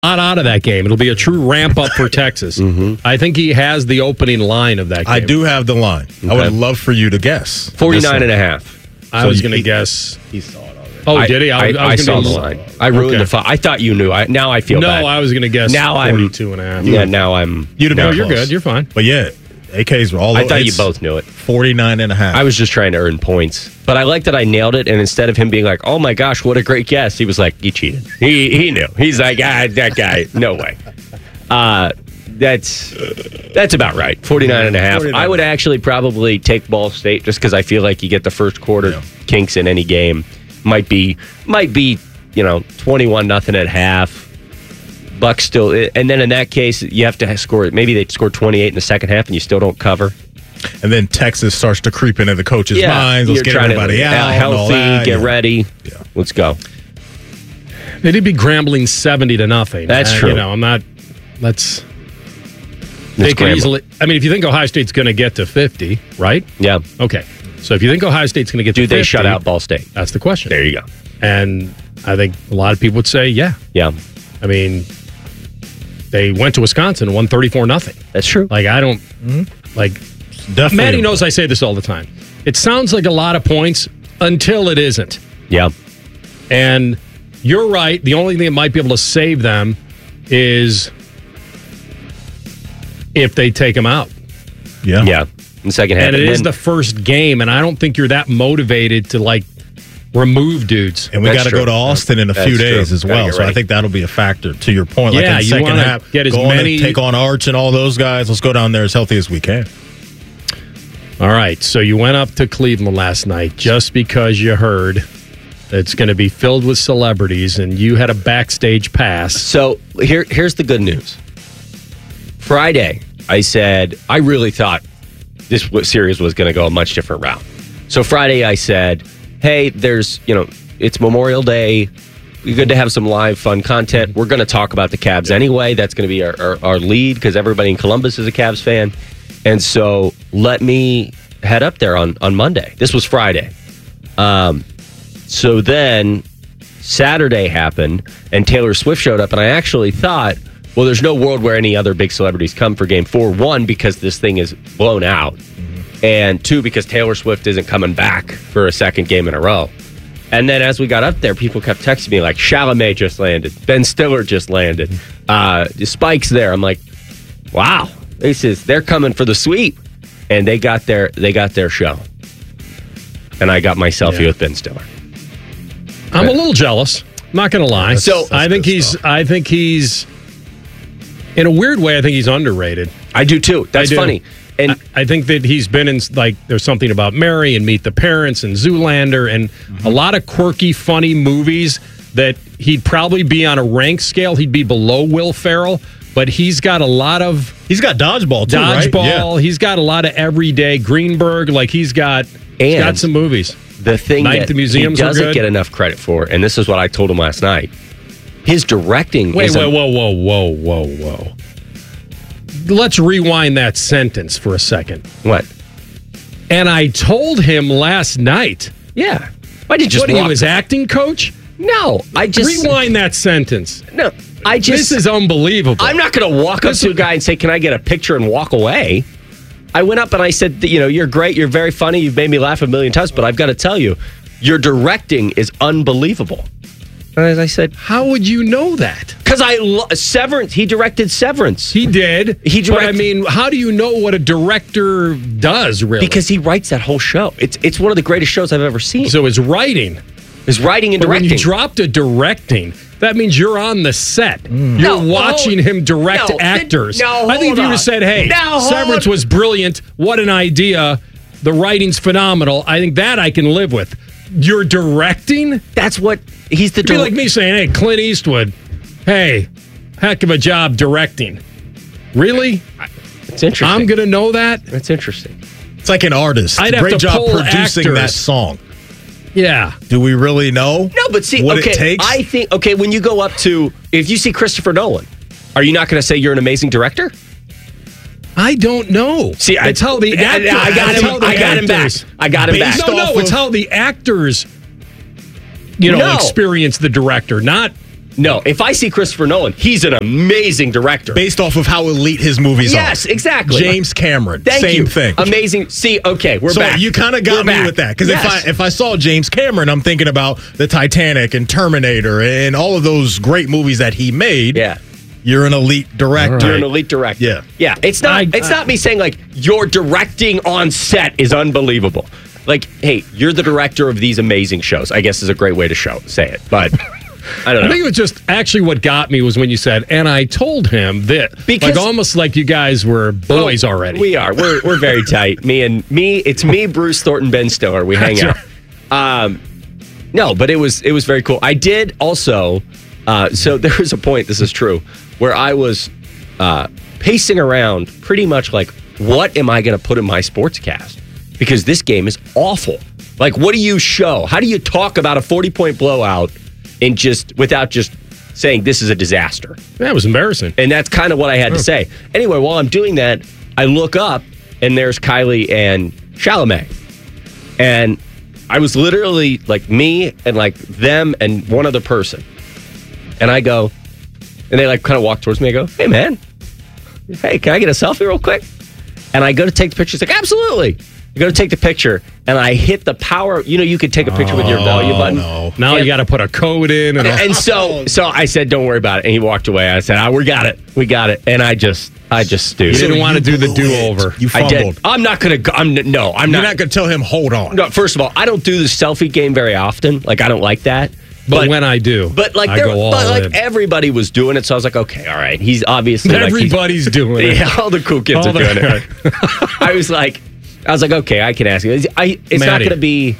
lot out of that game. It'll be a true ramp up for Texas. I think he has the opening line of that game. I do have the line. Okay. I would love for you to guess. 49.5. I was going to guess. He saw it already. Oh, did he? I saw the line. I ruined the fun. I thought you knew. Now I feel bad. No, I was going to guess now 42.5. Yeah, now I'm... You'd have been you're close. good. You're fine. But yeah, AKs were all I thought you both knew it. 49.5. I was just trying to earn points. But I like that I nailed it, and instead of him being like, oh my gosh, what a great guess, he was like, you cheated. He knew. He's like, that guy, no way. That's about right. 49.5. I would actually probably take Ball State just because I feel like you get the first quarter kinks in any game. Might be 21-0 at half. Bucks still, and then in that case, you have to score. Maybe they score 28 in the second half, and you still don't cover. And then Texas starts to creep into the coaches' minds. Let's get everybody out, healthy, get ready. Yeah. Let's go. They did be Grambling 70-0. That's true. I'm not. Let's. They can easily. I mean, if you think Ohio State's going to get to 50, right? Yeah. Okay. So if you think Ohio State's going to get to 50, do they shut out Ball State? That's the question. There you go. And I think a lot of people would say, yeah. Yeah. I mean, they went to Wisconsin and won 34-0. That's true. Like, I don't like. Definitely. Maddie knows I say this all the time. It sounds like a lot of points until it isn't. Yeah. And you're right. The only thing that might be able to save them is if they take them out. Yeah. Yeah. In the second half. And it is the first game, and I don't think you're that motivated to, like, remove dudes. And we got to go to Austin in a few days as well. So I think that'll be a factor to your point. Like in the second half, get as go many, on and take on Arch and all those guys. Let's go down there as healthy as we can. All right. So you went up to Cleveland last night just because you heard it's going to be filled with celebrities and you had a backstage pass. So here's the good news. Friday, I said, I really thought this series was going to go a much different route. So Friday, I said, hey, it's Memorial Day. It's good to have some live, fun content. We're going to talk about the Cavs anyway. That's going to be our lead because everybody in Columbus is a Cavs fan. And so let me head up there on Monday. This was Friday. So then Saturday happened, and Taylor Swift showed up, and I actually thought, well, there's no world where any other big celebrities come for Game 4. One, because this thing is blown out. And two, because Taylor Swift isn't coming back for a second game in a row. And then as we got up there, people kept texting me like, Chalamet just landed. Ben Stiller just landed. Spike's there. I'm like, wow. They're coming for the sweep. And they got their show. And I got my selfie with Ben Stiller. I'm a little jealous. I'm not going to lie. I think he's, in a weird way, I think he's underrated. I do too. That's funny. And I think that he's been in, like, there's something about Mary and Meet the Parents and Zoolander and a lot of quirky, funny movies that he'd probably be on a rank scale. He'd be below Will Ferrell, but he's got a lot of... He's got Dodgeball, too, right? Yeah. He's got a lot of everyday Greenberg. Like, he's got some movies. The thing Night that at the Museums he doesn't get enough credit for, and this is what I told him last night, his directing... Whoa. Let's rewind that sentence for a second. What? And I told him last night. Yeah. Why did you just he was acting coach? No, I just... Rewind that sentence. No, This is unbelievable. I'm not going to walk up to a guy and say, can I get a picture and walk away? I went up and I said, you're great, you're very funny, you've made me laugh a million times, but I've got to tell you, your directing is unbelievable. And as I said, how would you know that? Because Severance. He directed Severance. He did. But I mean, how do you know what a director does? Really? Because he writes that whole show. It's one of the greatest shows I've ever seen. So his writing and directing. When you dropped a directing, that means you're on the set. You're watching him direct actors. I think if you would have said, "Hey, Severance was brilliant. What an idea! The writing's phenomenal." I think that I can live with. You're directing? That's what he's the. It'd be like me saying, "Hey, Clint Eastwood, hey, heck of a job directing." Really? It's interesting. I'm going to know that? That's interesting. It's like an artist. I'd have Great to job pull producing actors. that song. Yeah. Do we really know? No, but see, what it takes? I think, when you go up to, if you see Christopher Nolan, are you not going to say you're an amazing director? I don't know. See, it's how the actors... I got him back. No, it's how the actors, experience the director, not No, if I see Christopher Nolan, he's an amazing director. Based off of how elite his movies are. Yes, exactly. James Cameron, Thank same you. thing. Amazing. See, okay, we're back. So you kind of got me with that. Because if I saw James Cameron, I'm thinking about the Titanic and Terminator and all of those great movies that he made. Yeah. You're an elite director. Right. You're an elite director. Yeah. Yeah. It's not me saying like your directing on set is unbelievable. Like, hey, you're the director of these amazing shows, I guess is a great way to say it. But I don't know. I think it was just actually what got me was when you said, and I told him that, because, like almost like you guys were boys already. We are. We're very tight. It's me, Bruce Thornton, Ben Stiller. We hang out. No, but it was very cool. I did also. So there was a point. This is true, where I was pacing around, pretty much like, what am I going to put in my sportscast? Because this game is awful. Like, what do you show? How do you talk about a 40-point blowout without just saying this is a disaster? That was embarrassing. And that's kind of what I had to say. Anyway, while I'm doing that, I look up, and there's Kylie and Chalamet. And I was literally like me and like them and one other person. And I go, and they like kind of walk towards me. I go, hey, man. Hey, can I get a selfie real quick? And I go to take the picture. It's like, absolutely. I go to take the picture, and I hit the power. You know, you could take a picture with your volume button. No. Now you got to put a code in. And so I said, don't worry about it. And he walked away. I said, we got it. We got it. And I just stewed. You didn't want to do the do-over. You fumbled. I did. I'm not going to. You're not going to tell him, hold on. No, first of all, I don't do the selfie game very often. Like, I don't like that. But when I do, I go all in. Everybody was doing it, so I was like, okay, all right. He's obviously everybody's doing it. Yeah, all the cool kids are doing it. I was like, okay, I can ask you. It's not going to be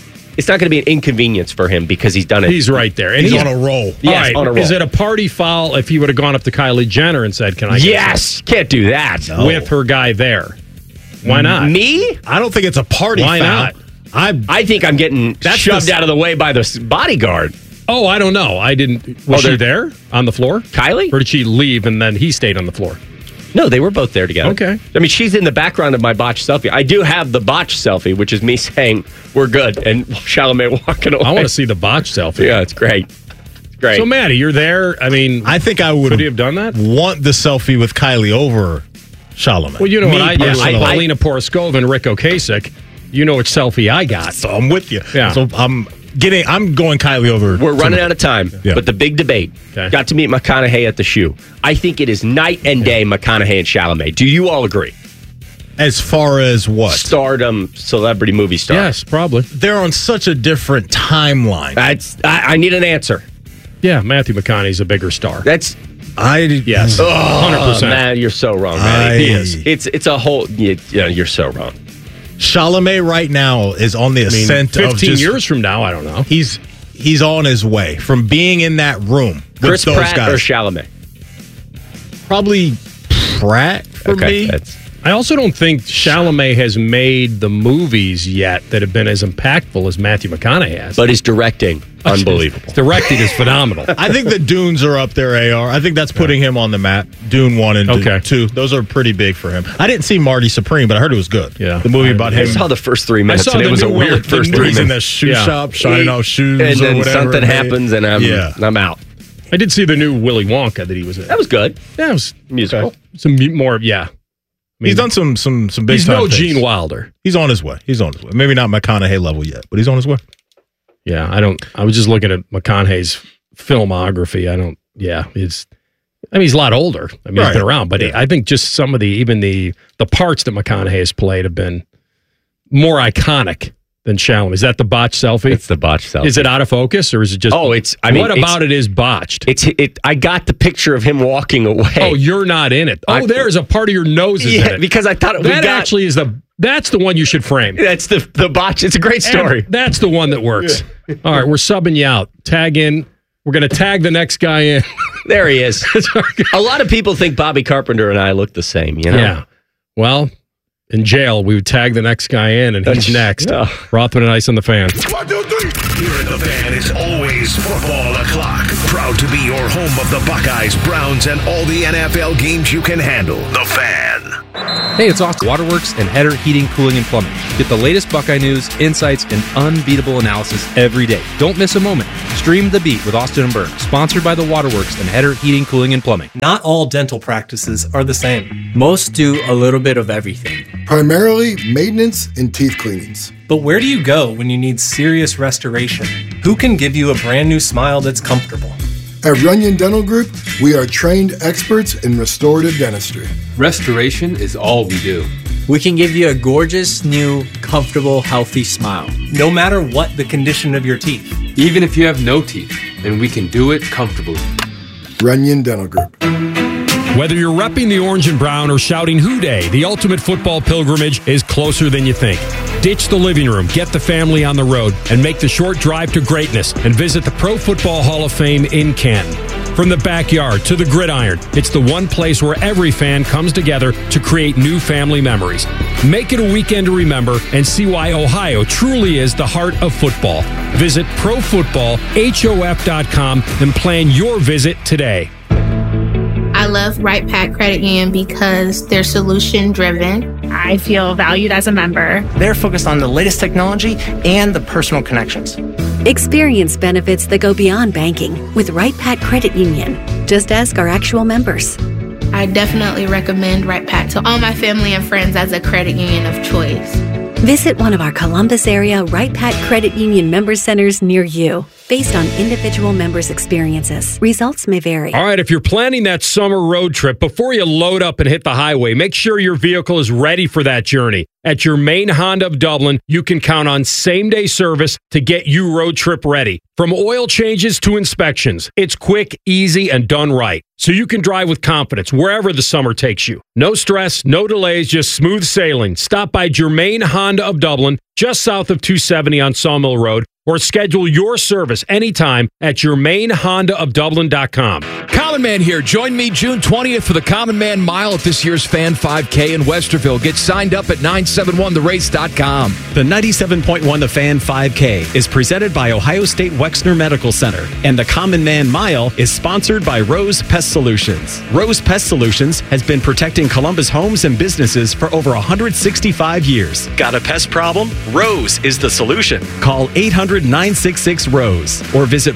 an inconvenience for him because he's done it. He's right there, and he's on a roll. Yes, on a roll. Is it a party foul if he would have gone up to Kylie Jenner and said, "Can I?" Yes, can't do that with her guy there. Why not? Me? I don't think it's a party foul. Why not? I think I'm getting shoved out of the way by the bodyguard. Oh, I don't know. I didn't. Was she there on the floor? Kylie? Or did she leave and then he stayed on the floor? No, they were both there together. Okay. I mean, she's in the background of my botch selfie. I do have the botch selfie, which is me saying we're good and Chalamet walking away. I want to see the botch selfie. Yeah, it's great. It's great. So, Maddie, you're there. I mean, I think I would. Could he have done that? Want the selfie with Kylie over Chalamet? Well, you know what I did. Paulina Poroskova and Rick Ocasek. You know which selfie I got. So I'm with you. Yeah. So I'm going Kylie over. We're running out of time, but the big debate. Okay. Got to meet McConaughey at the shoe. I think it is night and day, McConaughey and Chalamet. Do you all agree? As far as what? Stardom, celebrity movie star. Yes, probably. They're on such a different timeline. I need an answer. Yeah, Matthew McConaughey's a bigger star. Yes. 100%. Man, you're so wrong, man. He is. It's a whole. You're so wrong. Chalamet right now is on the ascent 15 of 15 years from now, I don't know. He's on his way from being in that room with Chris those Pratt guys. or Chalamet? Probably Pratt for me. I also don't think Chalamet has made the movies yet that have been as impactful as Matthew McConaughey has. But his directing, unbelievable. His directing is phenomenal. I think the Dunes are up there, AR. I think that's putting him on the map. Dune 1 and Dune 2. Those are pretty big for him. I didn't see Marty Supreme, but I heard it was good. Yeah. The movie about him. I saw the first 3 minutes, and it was a weird first 3 minutes. He's in the shoe shop, shining off shoes and then or whatever. Something happens, and I'm out. I did see the new Willy Wonka that he was in. That was good. Yeah, it was musical. Okay. Some more, yeah. He's done some big. He's no Gene Wilder. He's on his way. Maybe not McConaughey level yet, but he's on his way. Yeah, I was just looking at McConaughey's filmography. He's a lot older. He's been around, but I think just some of the parts that McConaughey has played have been more iconic than Chalamet. Is that the botch selfie? It's the botch selfie. Is it out of focus or is it just? Oh, what about it is botched? I got the picture of him walking away. Oh, you're not in it. Oh, there's a part of your nose is in it. Because I thought actually is that's the one you should frame. That's the botch. It's a great story. And that's the one that works. Yeah. All right, we're subbing you out. Tag in. We're going to tag the next guy in. There he is. A lot of people think Bobby Carpenter and I look the same. Yeah. Well. In jail, we would tag the next guy in, and he's next. Rothman and Ice on the Fan. 1, 2, 3. Here at the Fan, it's always football o'clock. Proud to be your home of the Buckeyes, Browns, and all the NFL games you can handle. The Fan. Hey, it's Austin. Waterworks and Header Heating, Cooling, and Plumbing. Get the latest Buckeye news, insights, and unbeatable analysis every day. Don't miss a moment. Stream The Beat with Austin and Berg. Sponsored by the Waterworks and Header Heating, Cooling, and Plumbing. Not all dental practices are the same. Most do a little bit of everything. Primarily maintenance and teeth cleanings. But where do you go when you need serious restoration? Who can give you a brand new smile that's comfortable? At Runyon Dental Group, we are trained experts in restorative dentistry. Restoration is all we do. We can give you a gorgeous, new, comfortable, healthy smile. No matter what the condition of your teeth. Even if you have no teeth, and we can do it comfortably. Runyon Dental Group. Whether you're repping the orange and brown or shouting Hoo Day, the ultimate football pilgrimage is closer than you think. Ditch the living room, get the family on the road, and make the short drive to greatness and visit the Pro Football Hall of Fame in Canton. From the backyard to the gridiron, it's the one place where every fan comes together to create new family memories. Make it a weekend to remember and see why Ohio truly is the heart of football. Visit profootballhof.com and plan your visit today. I love Right Pack Credit Union because they're solution driven. I feel valued as a member. They're focused on the latest technology and the personal connections. Experience benefits that go beyond banking with Right Pack Credit Union. Just ask our actual members. I definitely recommend Right Pack to all my family and friends as a credit union of choice. Visit one of our Columbus area Right Pack Credit Union member centers near you. Based on individual members' experiences, results may vary. All right, if you're planning that summer road trip, before you load up and hit the highway, make sure your vehicle is ready for that journey. At your main Honda of Dublin, you can count on same-day service to get you road trip ready. From oil changes to inspections, it's quick, easy, and done right. So you can drive with confidence wherever the summer takes you. No stress, no delays, just smooth sailing. Stop by Germain Honda of Dublin, just south of 270 on Sawmill Road, or schedule your service anytime at germainhondaofdublin.com. Common Man here. Join me June 20th for the Common Man Mile at this year's Fan 5K in Westerville. Get signed up at 971therace.com. The 97.1 The Fan 5K is presented by Ohio State Wexner Medical Center, and the Common Man Mile is sponsored by Rose Pest Solutions. Rose Pest Solutions has been protecting Columbus homes and businesses for over 165 years. Got a pest problem? Rose is the solution. Call 800-966-ROSE or visit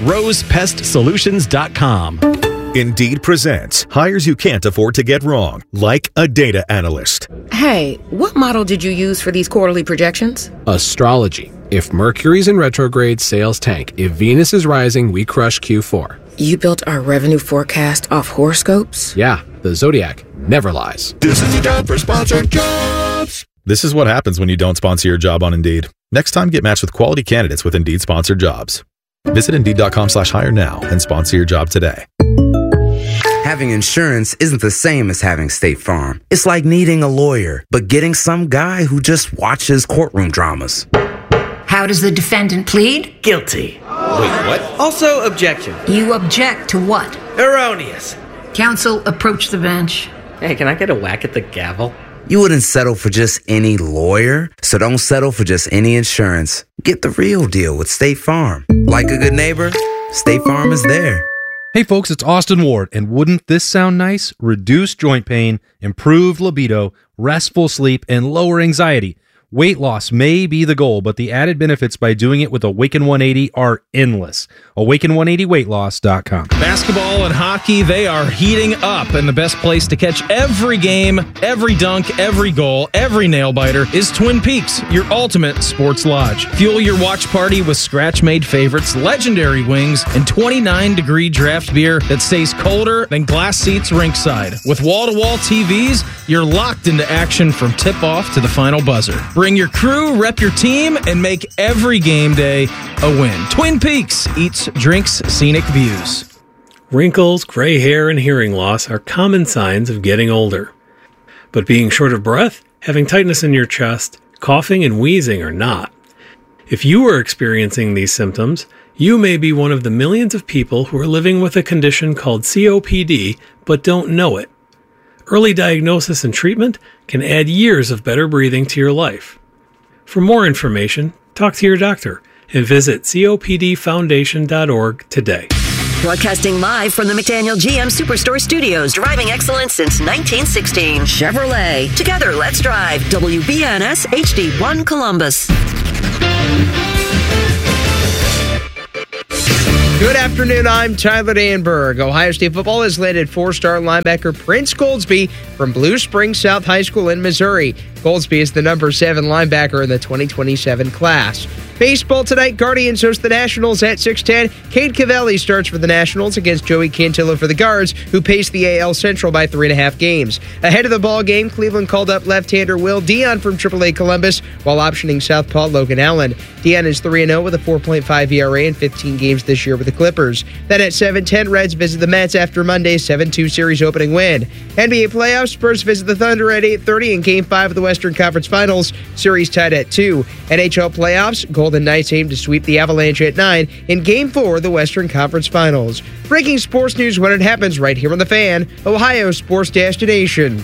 rosepestsolutions.com. Indeed presents hires you can't afford to get wrong, like a data analyst. Hey, what model did you use for these quarterly projections? Astrology. If Mercury's in retrograde, sales tank. If Venus is rising, we crush Q4. You built our revenue forecast off horoscopes? Yeah, the Zodiac never lies. This is the time for sponsored jobs. This is what happens when you don't sponsor your job on Indeed. Next time, get matched with quality candidates with Indeed sponsored jobs. Visit Indeed.com/hire now and sponsor your job today. Having insurance isn't the same as having State Farm. It's like needing a lawyer, but getting some guy who just watches courtroom dramas. How does the defendant plead? Guilty. Wait, what? Also, objection. You object to what? Erroneous. Counsel, approach the bench. Hey, can I get a whack at the gavel? You wouldn't settle for just any lawyer, so don't settle for just any insurance. Get the real deal with State Farm. Like a good neighbor, State Farm is there. Hey folks, it's Austin Ward, and wouldn't this sound nice? Reduced joint pain, improved libido, restful sleep, and lower anxiety. Weight loss may be the goal, but the added benefits by doing it with Awaken 180 are endless. Awaken180weightloss.com. Basketball and hockey, they are heating up, and the best place to catch every game, every dunk, every goal, every nail-biter is Twin Peaks, your ultimate sports lodge. Fuel your watch party with scratch-made favorites, legendary wings, and 29-degree draft beer that stays colder than glass seats rinkside. With wall-to-wall TVs, you're locked into action from tip-off to the final buzzer. Bring your crew, rep your team, and make every game day a win. Twin Peaks eats, drinks, scenic views. Wrinkles, gray hair, and hearing loss are common signs of getting older. But being short of breath, having tightness in your chest, coughing, and wheezing are not. If you are experiencing these symptoms, you may be one of the millions of people who are living with a condition called COPD but don't know it. Early diagnosis and treatment can add years of better breathing to your life. For more information, talk to your doctor and visit copdfoundation.org today. Broadcasting live from the McDaniel GM Superstore Studios, driving excellence since 1916. Chevrolet. Together, let's drive. WBNS HD1 Columbus. Good afternoon, I'm Tyler Danberg. Ohio State football has landed 4-star linebacker Prince Goldsby from Blue Springs South High School in Missouri. Goldsby is the number 7 linebacker in the 2027 class. Baseball tonight, Guardians host the Nationals at 6:10. Cade Cavalli starts for the Nationals against Joey Cantillo for the Guards, who paced the AL Central by 3.5 games. Ahead of the ball game, Cleveland called up left-hander Will Dion from AAA Columbus while optioning southpaw Logan Allen. Dion is 3-0 with a 4.5 ERA in 15 games this year with the Clippers. Then at 7:10, Reds visit the Mets after Monday's 7-2 series opening win. NBA playoffs, Spurs visit the Thunder at 8:30 in Game 5 of the Western Conference Finals, series tied at 2. NHL playoffs, Golden Knights aim to sweep the Avalanche at 9 in Game 4 of the Western Conference Finals. Breaking sports news when it happens right here on The Fan, Ohio sports destination.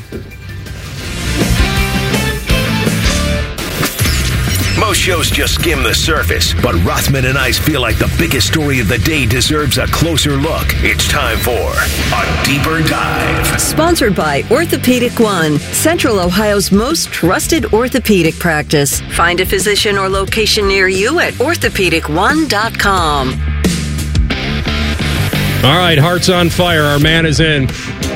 Most shows just skim the surface, but Rothman and Ice feel like the biggest story of the day deserves a closer look. It's time for A Deeper Dive. Sponsored by Orthopedic One, Central Ohio's most trusted orthopedic practice. Find a physician or location near you at orthopedic1.com. All right, Hearts on Fire. Our man is in.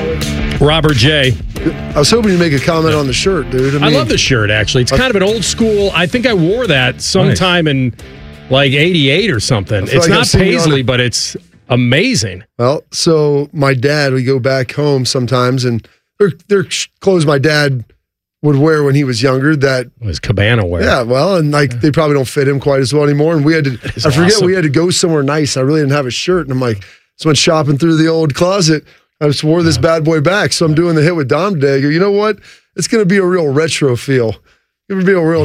Robert J. I was hoping you'd make a comment on the shirt, dude. I love the shirt, actually. It's kind of an old school. I think I wore that sometime in like 88 or something. It's like not paisley, but it's amazing. Well, so my dad, we go back home sometimes, and they're clothes my dad would wear when he was younger. That was Cabana wear. Yeah, well, and like they probably don't fit him quite as well anymore. And we had to, I forget, awesome. We had to go somewhere nice. I really didn't have a shirt, and I'm like, so went shopping through the old closet. I just wore this bad boy back, so I'm doing the hit with Dom today. I go, you know what? It's going to be a real retro feel. It's going to be a real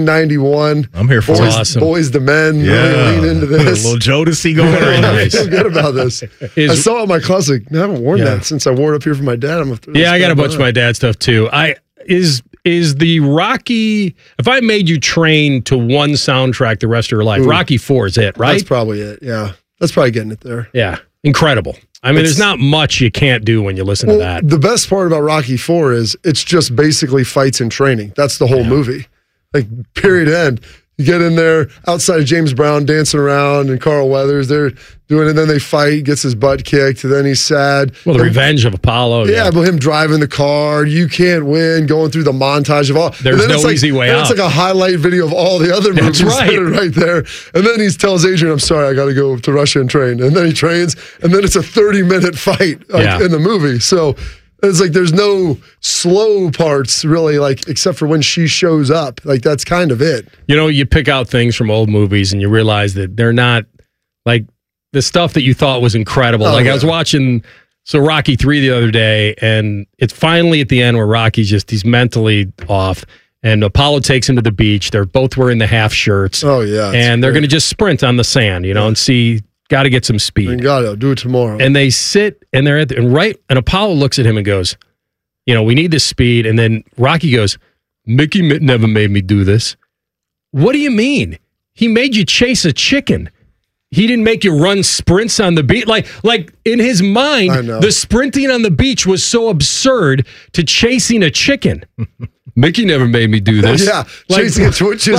1991. I'm here for it. Awesome. Boys to Men. Yeah. Really lean into this. A little Jodeci going on. I feel good about this. I saw it in my closet. I haven't worn that since I wore it up here for my dad. I got a bunch of my dad's stuff too. Is the Rocky, if I made you train to one soundtrack the rest of your life, Rocky 4 is it, right? That's probably it, yeah. That's probably getting it there. Yeah. Incredible. I mean, there's not much you can't do when you listen to that. The best part about Rocky IV is it's just basically fights and training. That's the whole movie. Like, period, end. You get in there outside of James Brown dancing around and Carl Weathers. They're doing it. And then they fight, gets his butt kicked, and then he's sad. Well, the revenge of Apollo. Yeah, but him driving the car, you can't win, going through the montage of all. There's no easy way out. It's like a highlight video of all the other movies that are right there. And then he tells Adrian, I'm sorry, I got to go to Russia and train. And then he trains, and then it's a 30-minute fight in the movie. So it's like there's no slow parts really, like except for when she shows up. Like that's kind of it. You know, you pick out things from old movies and you realize that they're not like the stuff that you thought was incredible. I was watching Rocky 3 the other day, and it's finally at the end where Rocky's he's mentally off. And Apollo takes him to the beach. They're both wearing the half shirts. Oh yeah, and they're going to just sprint on the sand, and see. Got to get some speed. Got to do it tomorrow. And they sit and they're at and Apollo looks at him and goes, we need this speed. And then Rocky goes, Mickey never made me do this. What do you mean? He made you chase a chicken. He didn't make you run sprints on the beach. Like in his mind, the sprinting on the beach was so absurd to chasing a chicken. Mickey never made me do this. Yeah, chasing which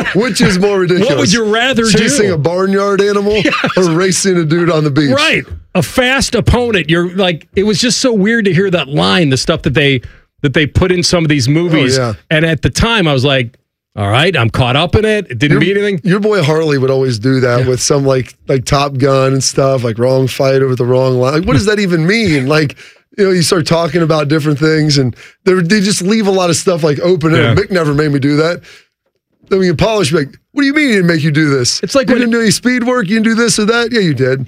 is more ridiculous. What would you rather do? Chasing a barnyard animal or racing a dude on the beach? Right. A fast opponent. You're like, it was just so weird to hear that line, the stuff that they put in some of these movies. Oh, yeah. And at the time, I was like, all right, I'm caught up in it. It didn't mean anything. Your boy Harley would always do that with some like Top Gun and stuff, like wrong fight over the wrong line. Like, what does that even mean? Like, you start talking about different things, and they just leave a lot of stuff like open. Yeah. Mick never made me do that. Then we can polish, like, what do you mean he didn't make you do this? It's like you didn't do any speed work, you didn't do this or that? Yeah, you did.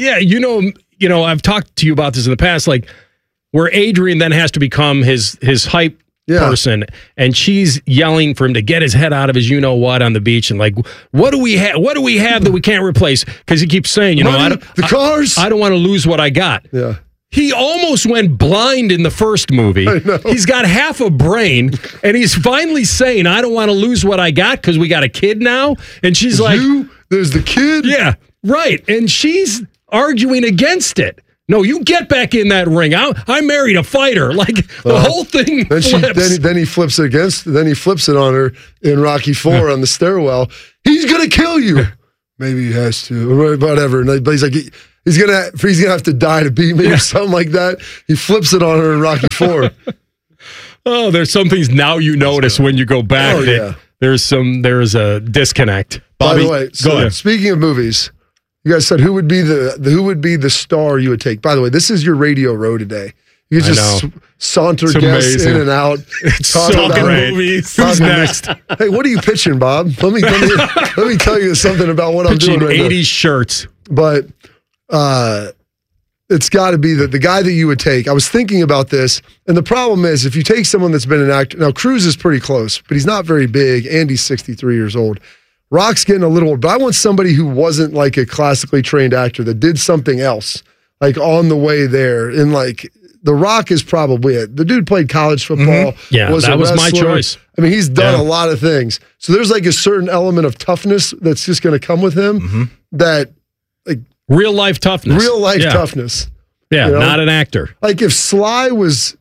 Yeah, I've talked to you about this in the past, like where Adrian then has to become his hype person, and she's yelling for him to get his head out of his what on the beach, and like, what do we have that we can't replace? Because he keeps saying, the cars. I don't want to lose what I got. Yeah. He almost went blind in the first movie. He's got half a brain, and he's finally saying, I don't want to lose what I got because we got a kid now. And she's like, there's the kid? Yeah, right. And she's arguing against it. No, you get back in that ring. I married a fighter. Like the whole thing flips. Then he flips it on her in Rocky IV on the stairwell. He's gonna kill you. Maybe he has to, or whatever. But he's like, he's gonna have to die to beat me or something like that. He flips it on her in Rocky IV. Oh, there's some things now you notice when you go back. There's a disconnect. Bobby, by the way, speaking of movies. You guys said who would be the star you would take? By the way, this is your radio row today. You just saunter guests in and out. Talking movies. Who's next? Hey, what are you pitching, Bob? Let me tell you something about what I'm doing right now. 80s shirts. But it's got to be the guy that you would take. I was thinking about this, and the problem is if you take someone that's been an actor. Now, Cruise is pretty close, but he's not very big, and he's 63 years old. Rock's getting a little old, but I want somebody who wasn't like a classically trained actor that did something else, like on the way there. And like The Rock is probably it. The dude played college football. Mm-hmm. Yeah, that was my choice. I mean, he's done a lot of things. So there's like a certain element of toughness that's just going to come with him that like real life toughness. Toughness. Yeah, not an actor. Like if Sly was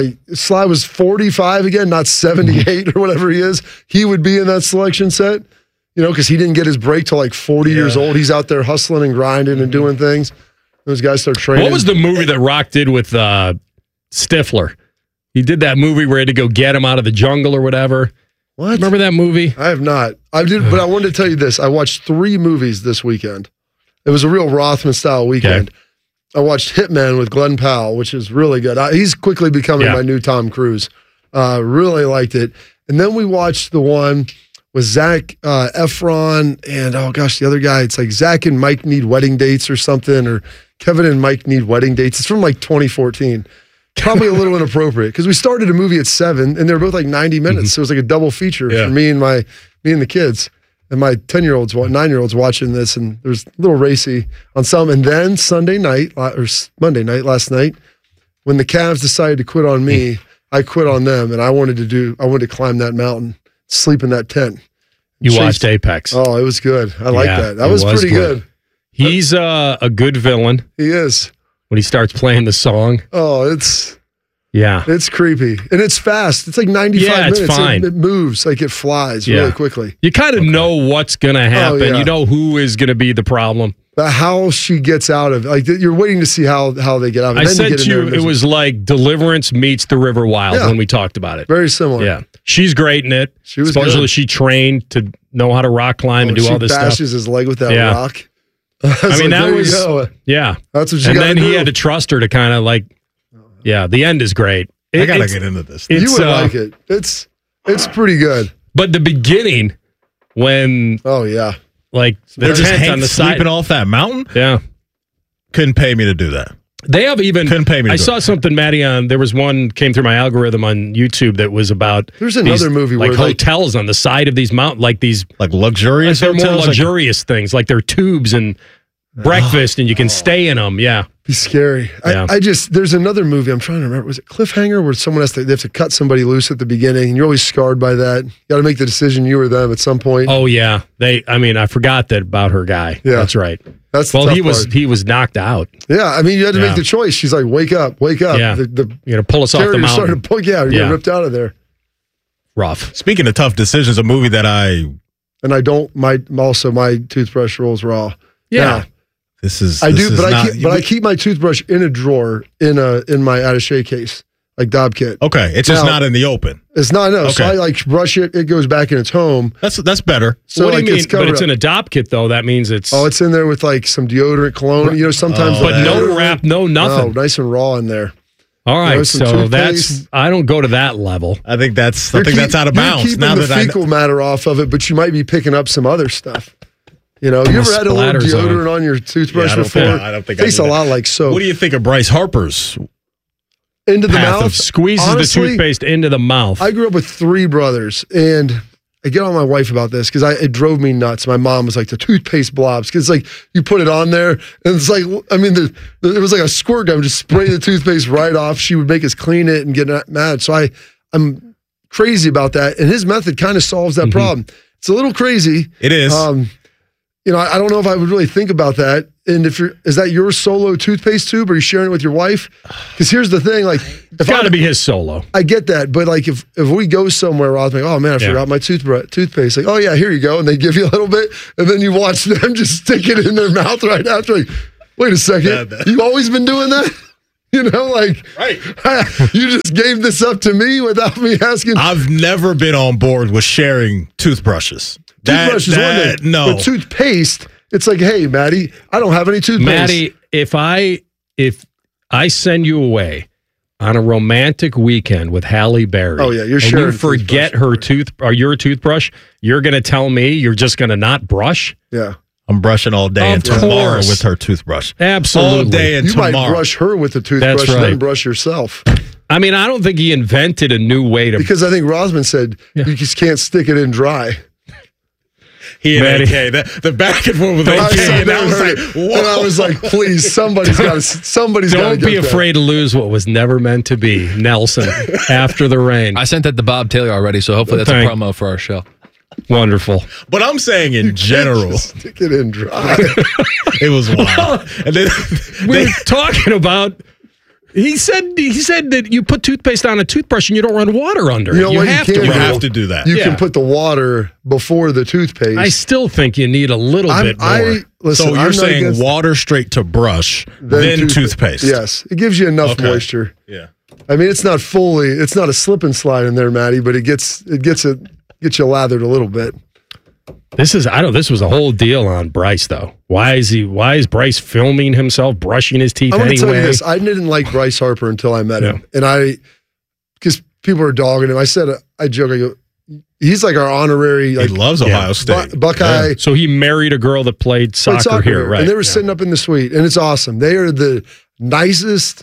45 again, not 78 or whatever he is, he would be in that selection set. Because he didn't get his break till like 40 years old. He's out there hustling and grinding and doing things. Those guys start training. What was the movie that Rock did with Stifler? He did that movie where he had to go get him out of the jungle or whatever. What? Remember that movie? I have not. I did, but I wanted to tell you this. I watched 3 movies this weekend. It was a real Rothman-style weekend. Okay. I watched Hitman with Glenn Powell, which is really good. He's quickly becoming my new Tom Cruise. Really liked it. And then we watched the one with Zac Efron and, the other guy. It's like Zac and Mike Need Wedding Dates or something, or Kevin and Mike Need Wedding Dates. It's from like 2014. Probably a little inappropriate because we started a movie at 7 and they were both like 90 minutes. So it was like a double feature for me and the kids. And my 9-year-old's watching this, and there's a little racy on some. And then Monday night last night, when the Cavs decided to quit on me, I quit on them, and I wanted to climb that mountain, sleep in that tent. You watched Apex. Oh, it was good. I like that. That was pretty good. He's a good villain. He is. When he starts playing the song. Oh, it's creepy. And it's fast. It's like 95 minutes. It's fine. It moves, like it flies really quickly. You kind of know what's going to happen. You know who is going to be the problem. But how she gets out of it. You're waiting to see how they get out of it. I said to you, it was like Deliverance meets The River Wild when we talked about it. Very similar. Yeah. She's great in it. She was Supposedly good. she trained to know how to rock climb and do all this stuff. She bashes his leg with that rock. I mean, that was, that's what she got to do. And then he had to trust her to kind of the end is great. I got to get into this. You would like it. It's pretty good. But the beginning when... Oh, yeah. Like they're just on the sleeping off that mountain? Yeah. Couldn't pay me to do that. They have even... Couldn't pay me to I saw something, Maddie, there was one came through my algorithm on YouTube that was about... There's another movie where... hotels on the side of these mountains, like these... Like luxurious they're hotels? More luxurious things, like they're tubes and breakfast and you can stay in them, Be scary. Yeah. There's another movie, I'm trying to remember, was it Cliffhanger, where someone they have to cut somebody loose at the beginning, and you're always scarred by that. You got to make the decision, you or them, at some point. Oh, yeah. I forgot that about her guy. Yeah. That's right. That's the tough he was knocked out. Yeah, I mean, you had to make the choice. She's like, wake up. Yeah. You're going to pull us off the mountain. Starting to you're getting ripped out of there. Rough. Speaking of tough decisions, a movie that my toothbrush rolls raw. Yeah. I keep my toothbrush in a drawer in my attaché case, like Dob kit. Okay, it's just not in the open. It's not. No, so I brush it. It goes back in its home. That's better. So what do you mean? But it's in a Dob kit though. That means it's. Oh, it's in there with like some deodorant, cologne. Sometimes. But no wrap, no nothing. No, nice and raw in there. All right, so that's. I don't go to that level. I think that's out of bounds. You're keeping the fecal matter off of it, but you might be picking up some other stuff. You ever had a little deodorant on your toothbrush before? I don't think. It tastes a lot like soap. What do you think of Bryce Harper's into the mouth? Squeezes the toothpaste into the mouth. I grew up with 3 brothers, and I get on my wife about this because it drove me nuts. My mom was like, the toothpaste blobs, because like you put it on there, and it's like, I mean, it was like a squirt gun, just spray the toothpaste right off. She would make us clean it and get mad. So I'm crazy about that, and his method kind of solves that problem. It's a little crazy. It is. I don't know if I would really think about that. And is that your solo toothpaste tube, or are you sharing it with your wife? Because here's the thing, like, it's got to be his solo. I get that, but like if we go somewhere, Ross, like, oh man, I forgot my toothpaste. Like, oh yeah, here you go, and they give you a little bit, and then you watch them just stick it in their mouth right after. Like, wait a second, you've always been doing that? Right. You just gave this up to me without me asking. I've never been on board with sharing toothbrushes. Toothbrush is one thing. No. But toothpaste, it's like, hey, Maddie, I don't have any toothpaste. Maddie, if I send you away on a romantic weekend with Halle Berry, you're sharing. You forget your toothbrush, you're going to tell me you're just going to not brush? Yeah. I'm brushing all day and tomorrow with her toothbrush. Absolutely. All day and tomorrow. You might brush her with the toothbrush and then brush yourself. I mean, I don't think he invented a new way to... Because I think Rosman said you just can't stick it in dry. He and AK, the back and forth with AK, and I was like, please, somebody's got to. Don't be afraid to lose what was never meant to be, Nelson. After the rain, I sent that to Bob Taylor already, so hopefully that's a promo for our show. Wonderful. But I'm saying in general, stick it in dry. It was wild. And then we're talking about. He said that you put toothpaste on a toothbrush and you don't run water under it. You have to do that. You can put the water before the toothpaste. I still think you need a little bit more. So you're saying water straight to brush, then toothpaste. Yes. It gives you enough moisture. Yeah. I mean, it's not a slip and slide in there, Maddie, but it gets you lathered a little bit. This was a whole deal on Bryce, though. Why is Bryce filming himself brushing his teeth I'm anyway? Tell you this, I didn't like Bryce Harper until I met him. And because people are dogging him, I joke, I go, he's like our honorary. Like, he loves Ohio State. Buckeye. Yeah. So he married a girl that played soccer here, right? And they were sitting up in the suite, and it's awesome. They are the nicest,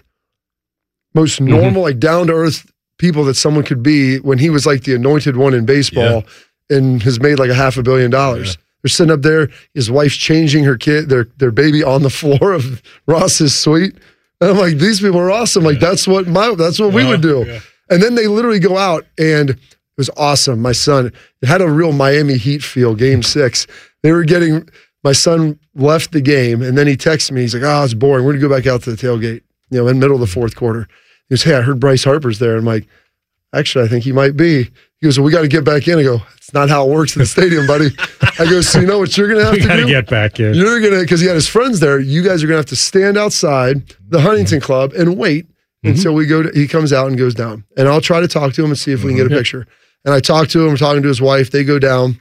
most normal, like down-to-earth people that someone could be when he was like the anointed one in baseball. Yeah. And has made like $500 million. Yeah. They're sitting up there. His wife's changing her kid, their baby on the floor of Ross's suite. And I'm like, these people are awesome. Like that's what we would do. Yeah. And then they literally go out, and it was awesome. My son, it had a real Miami Heat feel. Game 6, my son left the game, and then he texted me. He's like, "Oh, it's boring. We're gonna go back out to the tailgate." In the middle of the fourth quarter. He goes, "Hey, I heard Bryce Harper's there." I'm like, "Actually, I think he might be." He goes, "Well, we got to get back in." I go, "It's not how it works in the stadium, buddy." I go, "So you know what you're going to have to do? We got to get back in. You're going to," because he had his friends there, "you guys are going to have to stand outside the Huntington Club and wait until he comes out and goes down. And I'll try to talk to him and see if we can get a picture." And I talked to him, we're talking to his wife. They go down.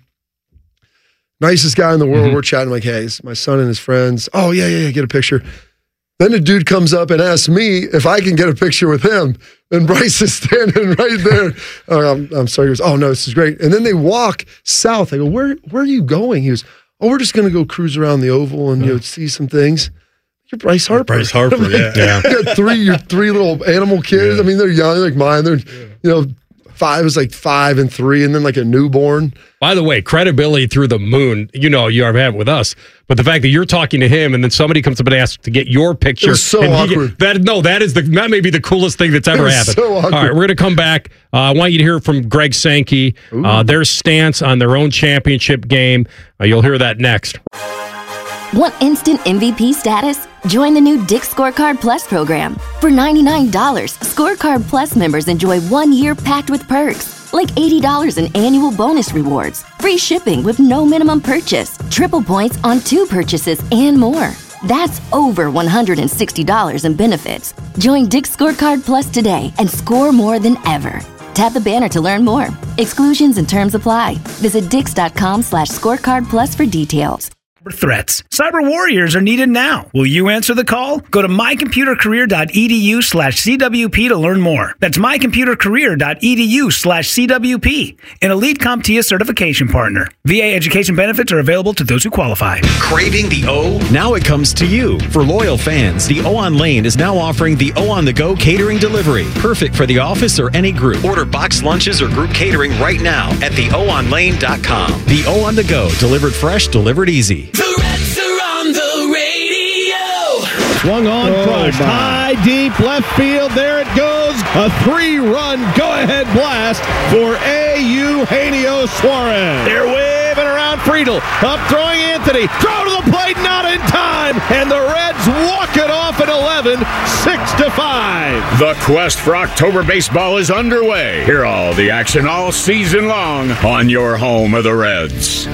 Nicest guy in the world. We're chatting like, "Hey, it's my son and his friends." "Oh, yeah, get a picture." Then the dude comes up and asks me if I can get a picture with him. And Bryce is standing right there. I'm sorry. He goes, "Oh, no, this is great." And then they walk south. I go, where are you going? He goes, "Oh, we're just going to go cruise around the Oval and see some things." You're Bryce Harper. Bryce Harper, like, yeah. You got three little animal kids. I mean, they're young like mine. They're, 5 is like 5 and 3, and then like a newborn. By the way, credibility through the moon, you have it with us. But the fact that you're talking to him and then somebody comes up and asks to get your picture. It's so awkward. That may be the coolest thing that's ever happened. So awkward. All right, we're going to come back. I want you to hear from Greg Sankey, their stance on their own championship game. You'll hear that next. Want instant MVP status? Join the new Dick's Scorecard Plus program. For $99, Scorecard Plus members enjoy 1 year packed with perks, like $80 in annual bonus rewards, free shipping with no minimum purchase, triple points on 2 purchases, and more. That's over $160 in benefits. Join Dick's Scorecard Plus today and score more than ever. Tap the banner to learn more. Exclusions and terms apply. Visit dix.com/scorecard plus for details. Threats. Cyber warriors are needed now. Will you answer the call? Go to mycomputercareer.edu/CWP to learn more. That's mycomputercareer.edu/CWP. An Elite CompTIA certification partner. VA education benefits are available to those who qualify. Craving the O? Now it comes to you. For loyal fans, the O on Lane is now offering the O on the Go catering delivery. Perfect for the office or any group. Order boxed lunches or group catering right now at theoonlane.com. The O on the Go, delivered fresh, delivered easy. The Reds are on the radio. Swung on, crushed, high, deep, left field. There it goes. A 3-run go-ahead blast for Eugenio Suarez. They're way waving around Friedel. Up throwing Anthony. Throw to the plate, not in time. And the Reds walk it off at 11, 6-5. The quest for October baseball is underway. Hear all the action all season long on your home of the Reds.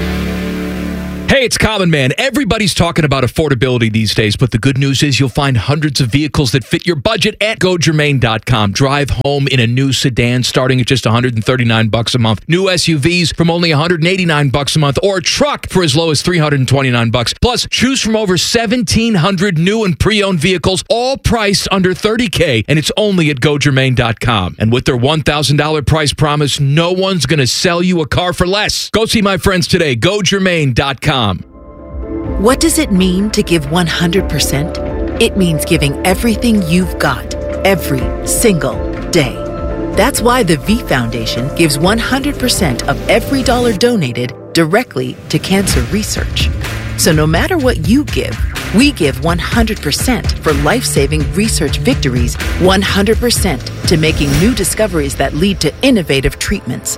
Hey, it's Common Man. Everybody's talking about affordability these days, but the good news is you'll find hundreds of vehicles that fit your budget at GoGermain.com. Drive home in a new sedan starting at just $139 a month. New SUVs from only $189 a month, or a truck for as low as $329. Plus, choose from over 1,700 new and pre-owned vehicles, all priced under $30K, and it's only at GoGermain.com. And with their $1,000 price promise, no one's going to sell you a car for less. Go see my friends today. GoGermain.com. What does it mean to give 100%? It means giving everything you've got, every single day. That's why the V Foundation gives 100% of every dollar donated directly to cancer research. So no matter what you give, we give 100% for life-saving research victories, 100% to making new discoveries that lead to innovative treatments,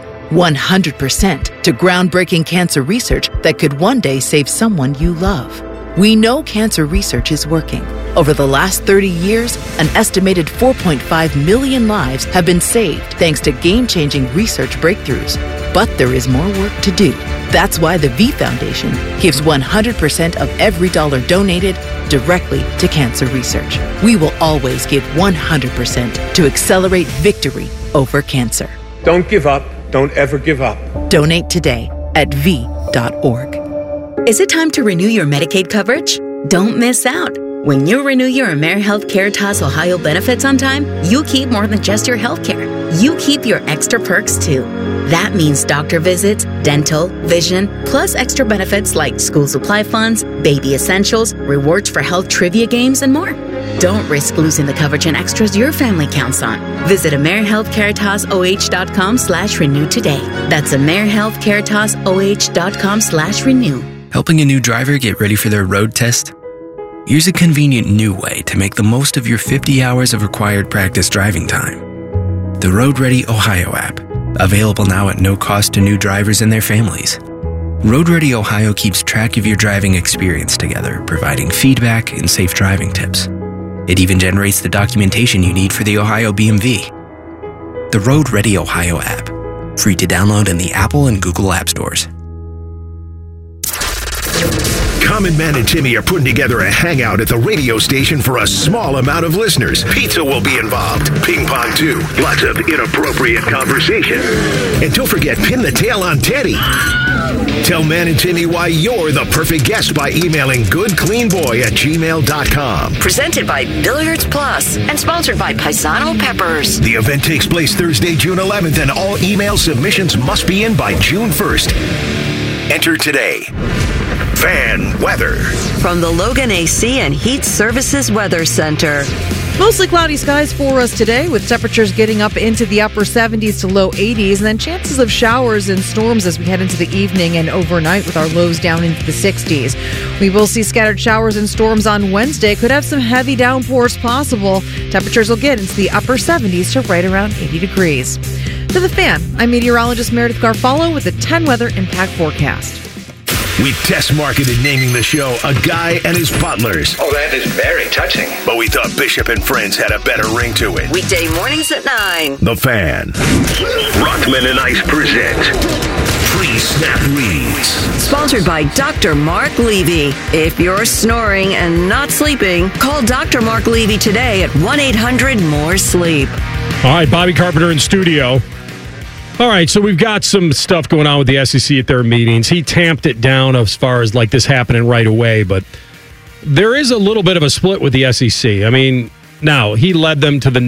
100% to groundbreaking cancer research that could one day save someone you love. We know cancer research is working. Over the last 30 years, an estimated 4.5 million lives have been saved thanks to game-changing research breakthroughs. But there is more work to do. That's why the V Foundation gives 100% of every dollar donated directly to cancer research. We will always give 100% to accelerate victory over cancer. Don't give up. Don't ever give up. Donate today at v.org. Is it time to renew your Medicaid coverage? Don't miss out. When you renew your AmeriHealth Caritas Ohio benefits on time, you keep more than just your health care. You keep your extra perks too. That means doctor visits, dental, vision, plus extra benefits like school supply funds, baby essentials, rewards for health trivia games, and more. Don't risk losing the coverage and extras your family counts on. Visit AmeriHealthCaritasOH.com/renew today. That's AmeriHealthCaritasOH.com/renew. Helping a new driver get ready for their road test? Here's a convenient new way to make the most of your 50 hours of required practice driving time. The Road Ready Ohio app, available now at no cost to new drivers and their families. Road Ready Ohio keeps track of your driving experience together, providing feedback and safe driving tips. It even generates the documentation you need for the Ohio BMV. The Road Ready Ohio app, free to download in the Apple and Google App Stores. Common Man and Timmy are putting together a hangout at the radio station for a small amount of listeners. Pizza will be involved. Ping pong, too. Lots of inappropriate conversation. And don't forget, pin the tail on Teddy. Tell Man and Timmy why you're the perfect guest by emailing goodcleanboy@gmail.com. Presented by Billiards Plus and sponsored by Paisano Peppers. The event takes place Thursday, June 11th, and all email submissions must be in by June 1st. Enter today. Fan weather. From the Logan AC and Heat Services Weather Center. Mostly cloudy skies for us today, with temperatures getting up into the upper 70s to low 80s, and then chances of showers and storms as we head into the evening and overnight, with our lows down into the 60s. We will see scattered showers and storms on Wednesday. Could have some heavy downpours possible. Temperatures will get into the upper 70s to right around 80 degrees. To the Fan, I'm meteorologist Meredith Garfalo with the 10 weather impact forecast. We test marketed naming the show A Guy and His Butlers. Oh, that is very touching. But we thought Bishop and Friends had a better ring to it. Weekday mornings at 9. The Fan. Rothman and Ice present Pre-Snap Reads. Sponsored by Dr. Mark Levy. If you're snoring and not sleeping, call Dr. Mark Levy today at 1-800-MORE-SLEEP. All right, Bobby Carpenter in studio. All right, so we've got some stuff going on with the SEC at their meetings. He tamped it down as far as like this happening right away, but there is a little bit of a split with the SEC. I mean, now he led them to the